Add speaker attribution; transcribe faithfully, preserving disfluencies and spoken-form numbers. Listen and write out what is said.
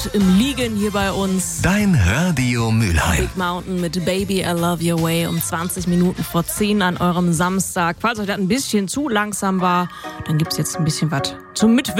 Speaker 1: im Liegen hier bei uns.
Speaker 2: Dein Radio Mülheim.
Speaker 1: Big Mountain mit Baby, I Love Your Way um zwanzig Minuten vor zehn an eurem Samstag. Falls euch das ein bisschen zu langsam war, dann gibt's jetzt ein bisschen was zum Mitwirken.